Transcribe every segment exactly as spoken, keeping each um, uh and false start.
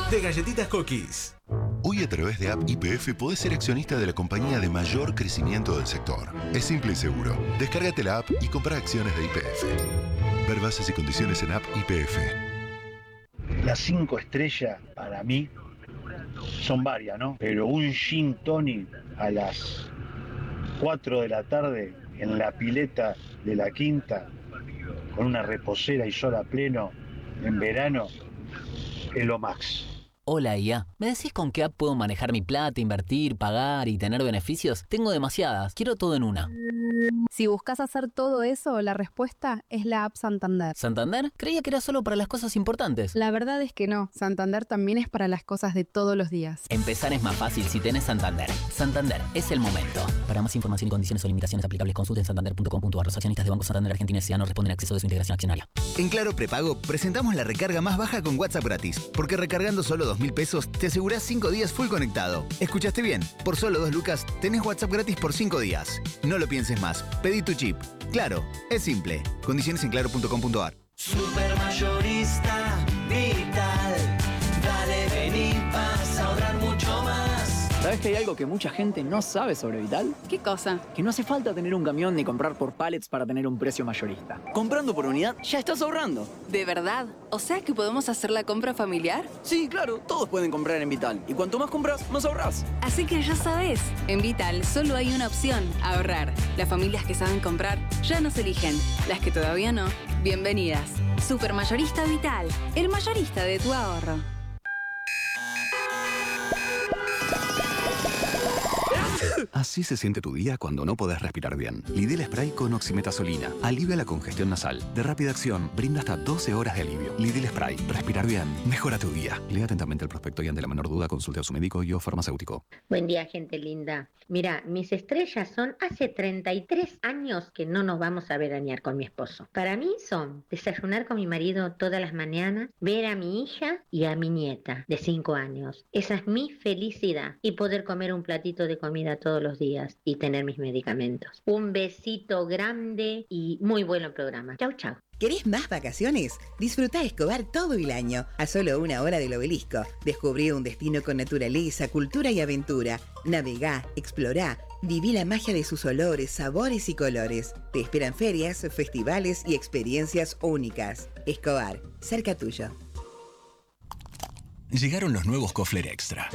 de Galletitas Cookies. Hoy a través de App Y P F podés ser accionista de la compañía de mayor crecimiento del sector. Es simple y seguro. Descárgate la app y compra acciones de Y P F. Ver bases y condiciones en App Y P F. Las cinco estrellas para mí son varias, ¿no? Pero un gin tonic a las cuatro de la tarde en la pileta de la Quinta con una reposera y sol a pleno en verano es lo max. Hola I A, ¿me decís con qué app puedo manejar mi plata, invertir, pagar y tener beneficios? Tengo demasiadas, quiero todo en una. Si buscas hacer todo eso, la respuesta es la app Santander. ¿Santander? Creía que era solo para las cosas importantes. La verdad es que no, Santander también es para las cosas de todos los días. Empezar es más fácil si tenés Santander. Santander, es el momento. Para más información y condiciones o limitaciones aplicables, consulten santander punto com punto a r. Los accionistas de Banco Santander Argentina S A no responden a acceso de su integración accionaria. En Claro Prepago presentamos la recarga más baja con WhatsApp gratis, porque recargando solo dos mil pesos te asegurás cinco días full conectado. ¿Escuchaste bien? Por solo dos lucas tenés WhatsApp gratis por cinco días. No lo pienses más. Pedí tu chip. Claro, es simple. Condiciones en claro punto com punto a r. Supermayorista Vital. Dale, vení, vas a ahorrar mucho más. ¿Sabes que hay algo que mucha gente no sabe sobre Vital? ¿Qué cosa? Que no hace falta tener un camión ni comprar por pallets para tener un precio mayorista. Comprando por unidad ya estás ahorrando. ¿De verdad? ¿O sea que podemos hacer la compra familiar? Sí, claro, todos pueden comprar en Vital. Y cuanto más compras, más ahorrás. Así que ya sabes, en Vital solo hay una opción, ahorrar. Las familias que saben comprar ya nos eligen. Las que todavía no, bienvenidas. Supermayorista Vital, el mayorista de tu ahorro. Así se siente tu día cuando no podés respirar bien. Lidl Spray con oximetazolina. Alivia la congestión nasal. De rápida acción, brinda hasta doce horas de alivio. Lidl Spray. Respirar bien. Mejora tu día. Lea atentamente el prospecto y ante la menor duda consulte a su médico y o farmacéutico. Buen día, gente linda. Mira, mis estrellas son hace treinta y tres años que no nos vamos a veranear con mi esposo. Para mí son desayunar con mi marido todas las mañanas, ver a mi hija y a mi nieta de cinco años. Esa es mi felicidad. Y poder comer un platito de comida todos los días y tener mis medicamentos. Un besito grande y muy buen programa. Chau, chau. ¿Querés más vacaciones? Disfruta Escobar todo el año, a solo una hora del obelisco. Descubrí un destino con naturaleza, cultura y aventura. Navegá, explorá, viví la magia de sus olores, sabores y colores. Te esperan ferias, festivales y experiencias únicas. Escobar, cerca tuyo. Llegaron los nuevos Kofler Extra.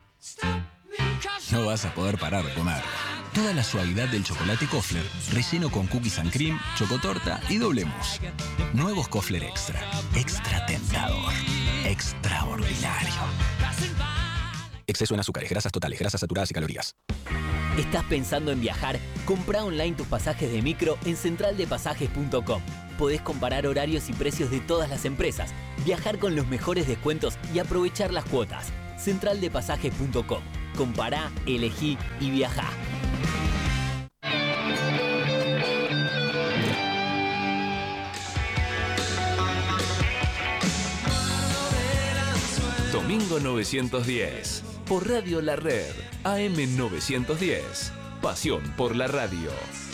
No vas a poder parar de comer. Toda la suavidad del chocolate Kofler, relleno con cookies and cream, chocotorta y doble mousse. Nuevos Kofler Extra. Extra tentador. Extraordinario. Exceso en azúcares, grasas totales, grasas saturadas y calorías. ¿Estás pensando en viajar? Comprá online tus pasajes de micro en central de pasajes punto com. Podés comparar horarios y precios de todas las empresas, viajar con los mejores descuentos y aprovechar las cuotas. central de pasajes punto com. Compará, elegí y viajá. Domingo novecientos diez. Por Radio La Red. A M novecientos diez. Pasión por la radio.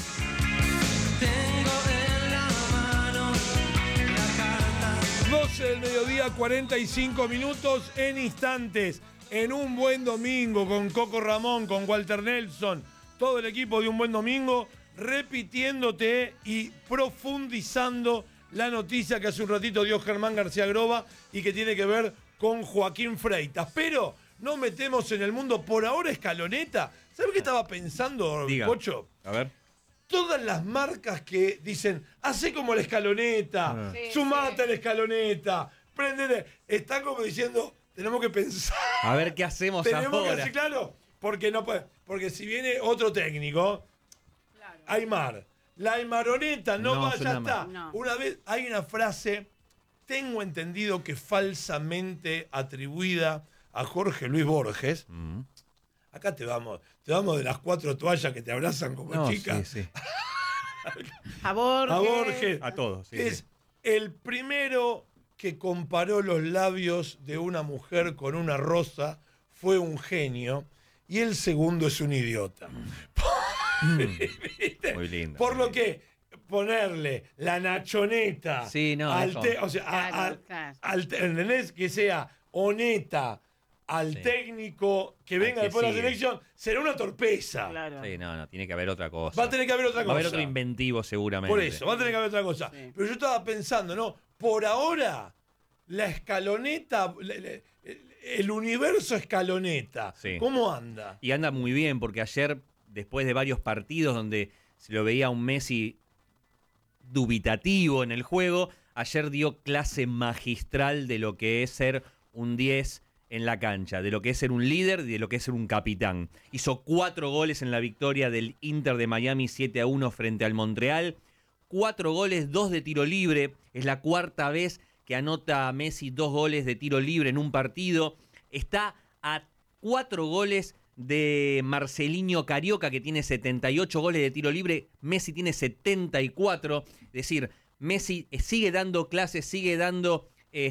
doce del mediodía, cuarenta y cinco minutos en instantes. En un buen domingo con Coco Ramón, con Walter Nelson, todo el equipo de Un Buen Domingo, repitiéndote y profundizando la noticia que hace un ratito dio Germán García Groba y que tiene que ver con Joaquín Freitas. Pero nos metemos en el mundo por ahora escaloneta. ¿Sabes qué estaba pensando, Diga. Pocho? A ver. Todas las marcas que dicen, hace como la escaloneta, sí, sumate sí. a la escaloneta, prendele. Están como diciendo, tenemos que pensar. A ver qué hacemos tenemos ahora. Tenemos que hacer, claro, porque no puede, porque si viene otro técnico, claro. Aymar, la Aymaroneta no, no va, ya está. No. Una vez hay una frase, tengo entendido que falsamente atribuida a Jorge Luis Borges. Mm. Acá te vamos, te vamos de las cuatro toallas que te abrazan como no, chica. Sí, sí. a Borges. A Borges. A todos. Sí, es sí. el primero que comparó los labios de una mujer con una rosa, fue un genio. Y el segundo es un idiota. Mm. Muy lindo. Por lo que ponerle la nachoneta sí, no, al te, o sea, claro, a, a, claro. al ¿entendés? Que sea honesta al Sí. técnico que venga que después de la sigue. selección, será una torpeza. Sí, no, no, tiene que haber otra cosa. Va a tener que haber otra Va a haber cosa. otro inventivo seguramente. Por eso, va a tener que haber otra cosa. Pero yo estaba pensando, ¿no? Por ahora, la escaloneta, la- la- el universo escaloneta, Sí. ¿cómo anda? Y anda muy bien, porque ayer, después de varios partidos donde se lo veía a un Messi dubitativo en el juego, ayer dio clase magistral de lo que es ser un diez en la cancha, de lo que es ser un líder y de lo que es ser un capitán. Hizo cuatro goles en la victoria del Inter de Miami siete a uno frente al Montreal. Cuatro goles, dos de tiro libre. Es la cuarta vez que anota Messi dos goles de tiro libre en un partido. Está a cuatro goles de Marcelinho Carioca, que tiene setenta y ocho goles de tiro libre. Messi tiene setenta y cuatro. Es decir, Messi sigue dando clases, sigue dando,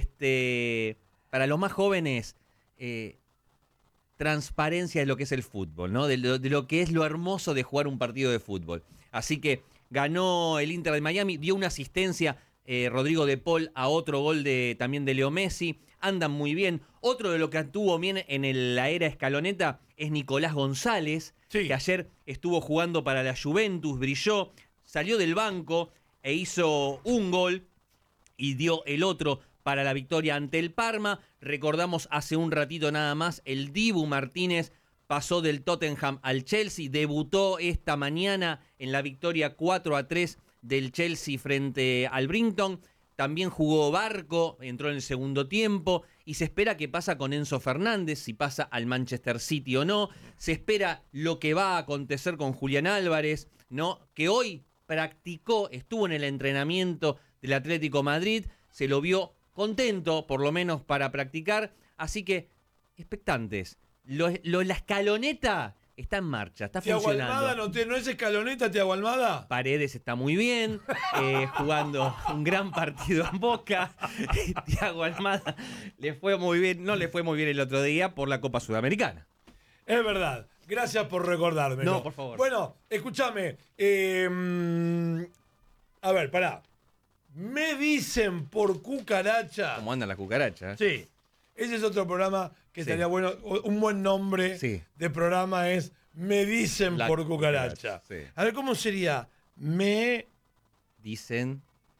este, para los más jóvenes, eh, transparencia de lo que es el fútbol, ¿no? De lo, de lo que es lo hermoso de jugar un partido de fútbol. Así que ganó el Inter de Miami, dio una asistencia eh, Rodrigo de Paul a otro gol de, también de Leo Messi. Andan muy bien. Otro de lo que anduvo bien en el- la era escaloneta es Nicolás González, que ayer estuvo jugando para la Juventus, brilló, salió del banco e hizo un gol y dio el otro para la victoria ante el Parma. Recordamos hace un ratito nada más, el Dibu Martínez pasó del Tottenham al Chelsea, debutó esta mañana en la victoria cuatro a tres del Chelsea frente al Brighton. También jugó Barco, entró en el segundo tiempo y se espera qué pasa con Enzo Fernández, si pasa al Manchester City o no. Se espera lo que va a acontecer con Julián Álvarez, ¿no? Que hoy practicó, estuvo en el entrenamiento del Atlético Madrid, se lo vio contento, por lo menos para practicar. Así que, expectantes. Lo, lo- la escaloneta está en marcha, está Thiago funcionando. Almada no, te- no es escaloneta, Thiago Almada. Paredes está muy bien, eh, jugando un gran partido en Boca. Thiago Almada le fue muy bien, no le fue muy bien el otro día por la Copa Sudamericana. Es verdad. Gracias por recordarme. No, por favor. Bueno, escúchame. eh, mm, a ver, pará. Me dicen por cucaracha. ¿Cómo anda la cucaracha? eh? Sí. Ese es otro programa que Sí. estaría bueno. o- Un buen nombre Sí. de programa es Me dicen La por cucaracha. cucaracha, sí. A ver, ¿cómo sería? Me Dicen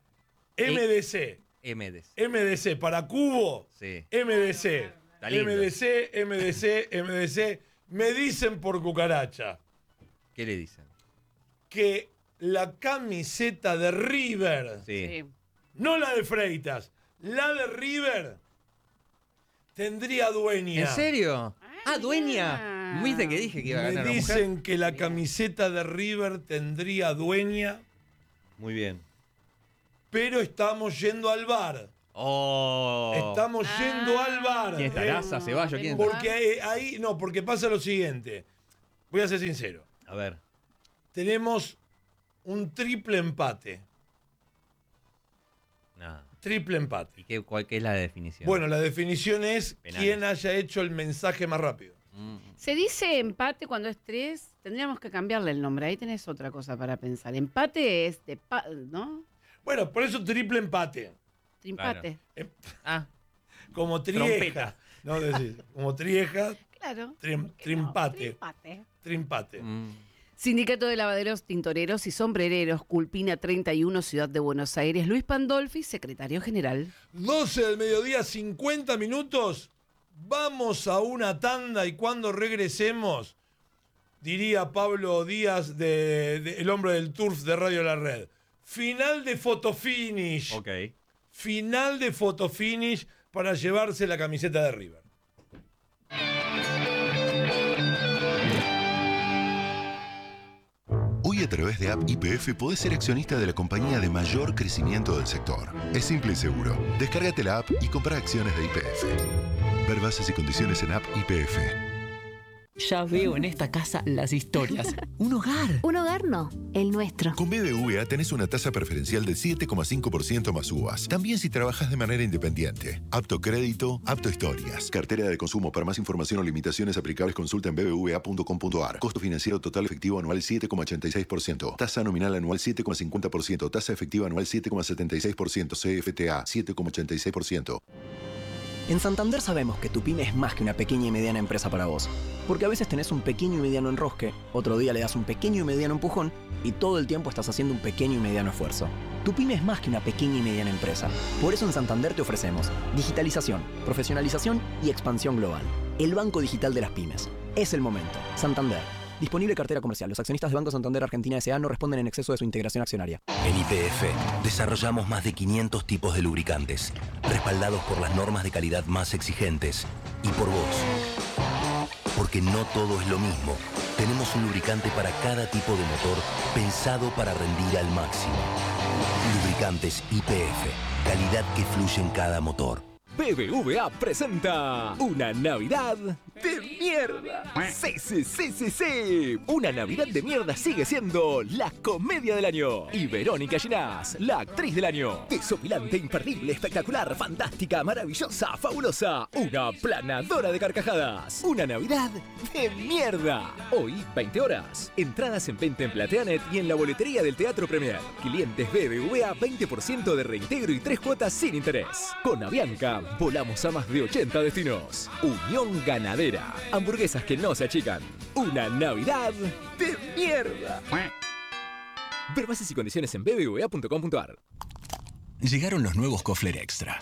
M D C. M D C. M D C para cubo. Sí. M D C. Está lindo. M D C, M D C, M D C. Me dicen por cucaracha ¿Qué le dicen? que la camiseta de River, Sí. no la de Freitas, la de River, tendría dueña. ¿En serio? Ah, dueña. ¿Viste que dije que iba a Me ganar la dicen mujer? que la camiseta de River tendría dueña, Muy bien. pero estamos yendo al bar. Oh. Estamos yendo al bar. ¿Quién está? ¿eh? ¿Laza, Ceballos? ¿Quién está? Porque ahí, ahí- no, porque pasa lo siguiente. Voy a ser sincero. A ver. Tenemos un triple empate. No. Triple empate. ¿Y qué, cuál, qué es la definición? Bueno, la definición es Penales. quién haya hecho el mensaje más rápido. Se dice empate cuando es tres. Tendríamos que cambiarle el nombre. Ahí tenés otra cosa para pensar. Empate es de... pa- ¿no? Bueno, por eso triple empate. Trimpate. Em- Ah. Como trieja. Trompeta. No, decís, como trieja, Claro. trim- trimpate. Trimpate. Trimpate. Mm. Sindicato de Lavaderos, Tintoreros y Sombrereros, Culpina treinta y uno, Ciudad de Buenos Aires. Luis Pandolfi, secretario general. doce del mediodía, cincuenta minutos. Vamos a una tanda y cuando regresemos, diría Pablo Díaz, de, de- el hombre del turf de Radio La Red. Final de fotofinish. Ok. Final de fotofinish para llevarse la camiseta de River. Hoy a través de App Y P F podés ser accionista de la compañía de mayor crecimiento del sector. Es simple y seguro. Descárgate la app y compra acciones de Y P F. Ver bases y condiciones en App Y P F. Ya veo en esta casa las historias. Un hogar. Un hogar no, el nuestro. Con B B V A tenés una tasa preferencial del siete coma cinco por ciento más U V A S. También si trabajas de manera independiente. Apto crédito, apto historias. Cartera de consumo. Para más información o limitaciones aplicables consulta en b b v a punto com punto a r. Costo financiero total efectivo anual siete coma ochenta y seis por ciento. Tasa nominal anual siete coma cincuenta por ciento. Tasa efectiva anual siete coma setenta y seis por ciento. C F T A siete coma ochenta y seis por ciento. En Santander sabemos que tu pyme es más que una pequeña y mediana empresa para vos. Porque a veces tenés un pequeño y mediano enrosque, otro día le das un pequeño y mediano empujón y todo el tiempo estás haciendo un pequeño y mediano esfuerzo. Tu pyme es más que una pequeña y mediana empresa. Por eso en Santander te ofrecemos digitalización, profesionalización y expansión global. El banco digital de las pymes. Es el momento. Santander. Disponible cartera comercial. Los accionistas de Banco Santander Argentina S A no responden en exceso de su integración accionaria. En Y P F desarrollamos más de quinientos tipos de lubricantes, respaldados por las normas de calidad más exigentes y por vos. Porque no todo es lo mismo. Tenemos un lubricante para cada tipo de motor pensado para rendir al máximo. Lubricantes Y P F. Calidad que fluye en cada motor. B B V A presenta una Navidad de mierda. Sí, sí, sí, sí, sí. Una Navidad de mierda sigue siendo la comedia del año. Y Verónica Ginás, la actriz del año. Desopilante, imperdible, espectacular, fantástica, maravillosa, fabulosa. Una planadora de carcajadas. Una Navidad de mierda. Hoy, veinte horas. Entradas en venta en Plateanet y en la boletería del Teatro Premier. Clientes B B V A, veinte por ciento de reintegro y tres cuotas sin interés. Con Avianca, volamos a más de ochenta destinos. Unión Ganadera. Hamburguesas que no se achican. Una Navidad de mierda. Ver bases y condiciones en b b v a punto com punto a r. Llegaron los nuevos Kofler Extra.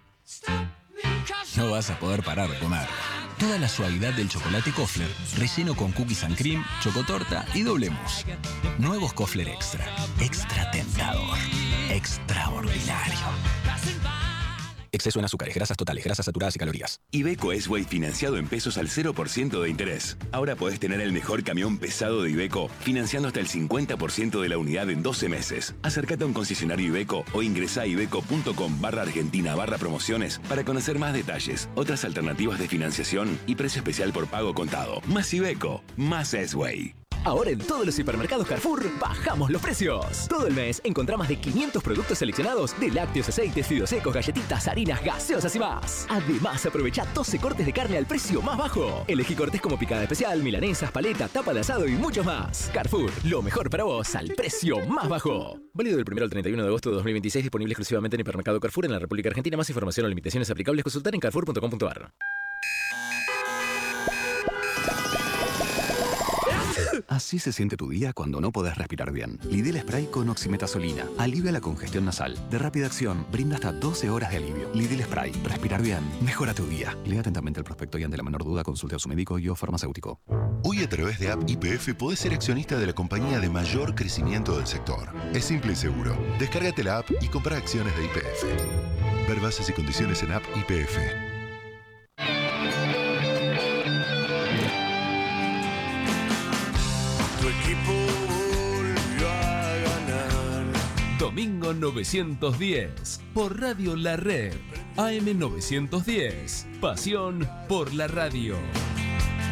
No vas a poder parar de comer. Toda la suavidad del chocolate Kofler, relleno con cookies and cream, chocotorta y doble mousse. Nuevos Kofler Extra. Extra tentador. Extraordinario. Exceso en azúcares, grasas totales, grasas saturadas y calorías. Iveco S-Way financiado en pesos al cero por ciento de interés. Ahora podés tener el mejor camión pesado de Iveco financiando hasta el cincuenta por ciento de la unidad en doce meses. Acércate a un concesionario Iveco o ingresá a iveco.com barra argentina barra promociones para conocer más detalles, otras alternativas de financiación y precio especial por pago contado. Más Iveco, más S-Way. Ahora en todos los hipermercados Carrefour bajamos los precios. Todo el mes encontrá más de quinientos productos seleccionados de lácteos, aceites, fideos secos, galletitas, harinas, gaseosas y más. Además, aprovecha doce cortes de carne al precio más bajo. Elegí cortes como picada especial, milanesas, paleta, tapa de asado y muchos más. Carrefour, lo mejor para vos al precio más bajo. Válido del primero al treinta y uno de agosto de dos mil veintiséis, disponible exclusivamente en hipermercado Carrefour en la República Argentina. Más información o limitaciones aplicables consultar en carrefour punto com punto a r. Así se siente tu día cuando no podés respirar bien. Lidl Spray con oximetazolina. Alivia la congestión nasal. De rápida acción, brinda hasta doce horas de alivio. Lidl Spray. Respirar bien. Mejora tu día. Lea atentamente el prospecto y ante la menor duda consulte a su médico y o farmacéutico. Hoy a través de App Y P F podés ser accionista de la compañía de mayor crecimiento del sector. Es simple y seguro. Descárgate la app y compra acciones de Y P F. Ver bases y condiciones en App Y P F. Tu equipo volvió a ganar. Domingo novecientos diez, por Radio La Red. A M novecientos diez. Pasión por la radio.